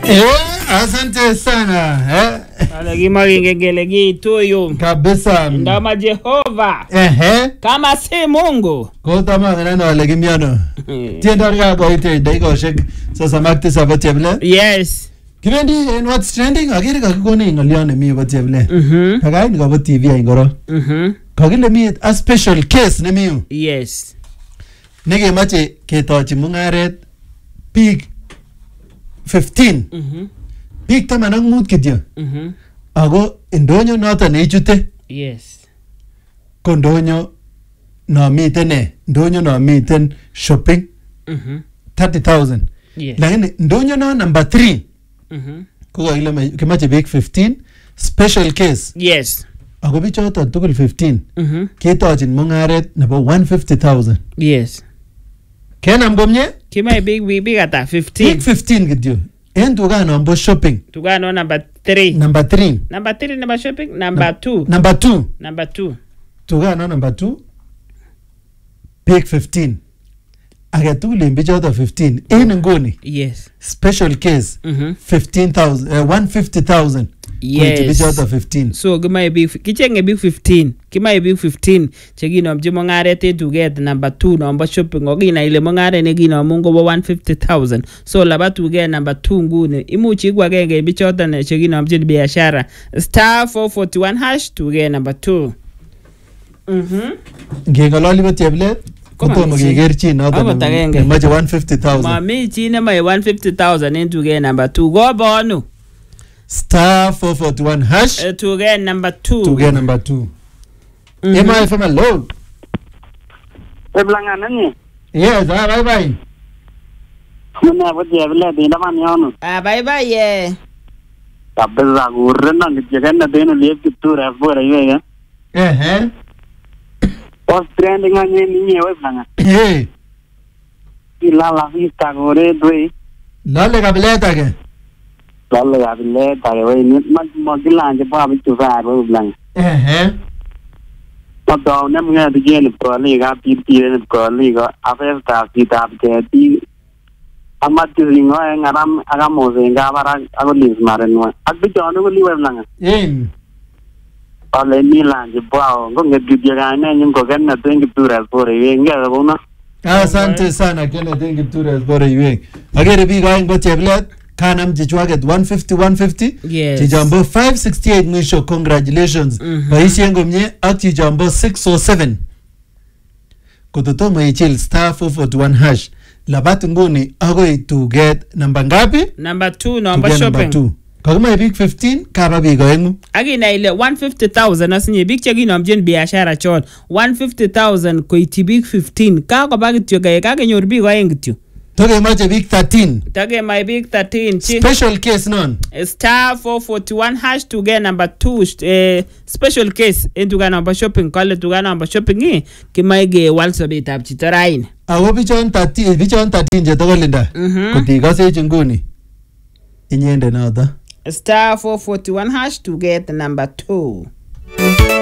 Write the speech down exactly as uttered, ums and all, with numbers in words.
Eh, asante sana. Eh. Alagima ngengele gitu yo. Kabisa. Ndama Jehova. Ehe. Kama si Mungu. Kota magana alegimiano. Tienda yako ite daikoshek sasa makti sabatebla. Yes. Kibendi en what's trending agere kakikoni ngolione mi batebla. Mhm. Kagai ni kabo T V ai ngoro. Mhm. Kakile mi a special case ne mi. Yes. Nege mache ketochi mungaret big fifteen. Mhm. Big taman ak mut kityo. Mhm. Ako indonyo noto neichute Yes. ko ndonyo no miten ne ndonyo no miten shopping Mhm. thirty thousand. Yes. Lakini ndonyo no number three Mhm. ko kakile kimache big fifteen special case. Yes. Ako bichoto tugul fifteen Mhm. ketochin mungaret nebo one hundred fifty thousand. Yes. Kenam komye Kima big big big ata big fifteen. fifteen kityo en tukano mbo shopping Tugano number three. number three. Number three number shopping. Number two. Number two Number two. tukano number two big fifteen age tugul en bichoto fifteen en nguni Yes. special case Mhm. fifteen thousand uh, one hundred fifty thousand. Yes. Bichoto fifteen. So kima big kichenge big fifteen. Kima big fifteen chekinomchi mungaret etuget number two nombo shopping okina ile mungaret nekinomu kobo one hundred fifty thousand. So laba tuget number two nguni imuchi iku agenge bichoto chekinomchi biashara star four forty-one hash tuget number two. Mhm. Ngengololi bateblet kotomo keker chi noto Akot agenge. nemache one hundred fifty thousand. Mami chi nemache one hundred fifty thousand en tuget number two kobonu Star four forty-one hash Eh, tuget number two. tuget number two. Mhm. M I from hello. Eblanga nani? Yes, ah, bye bye. Muna bodi abla de na man yonu. Ah, bye bye yeah. Tabza gurna ngijagan na denu liep kitura fora yega. Eh eh. Os trending anye ninye weblanga. Hey, Ila la vista gore dwe. lale kabileta ke. Lalla abile tare we ni mag magila anje pa bitu fa weblanga. Eh eh. Madaw na mga digene pro liga pi pi ne pro liga afes ta ti ta ke ti amat lingo ngaram agamo zenga bara agolis marenwa. Agbi jono go li weblanga. In. Ole ni lanje bwao ngo ngediga ne nyingo ganna tengi tura fora yega bona. Asante sana kene dengi tura bore ywe. Agere bi gain go teblet kanam jichwaget one fifty one fifty. Yes. Chijambo five sixty-eight mwisho, congratulations. Mhm. Paisi ngomye ak chijambo six oh seven. Kototomo ichil star four forty-one hash. Labat nguni agoi to get number ngapi? Number two To nombo get number shopping. two. Kakuma big fifteen kaba bi gaengu. Agina ile one hundred fifty thousand asinye big chekinomchin biashara chon one hundred fifty thousand koiti big fifteen kakoba kityo gae kakenyor big oeng kityo. Toke mache big thirteen. Tage my big thirteen chi Special case non. star four forty-one hash to get number two uh, special case into ga number shopping kale to ga number shopping eh kimaige walso betab chito rain. Awo bichon thirteen, bichon thirteen je tokolinda. Mhm. Kuti kase chunguni. Inyende noto. Star four forty-one hash to get number two.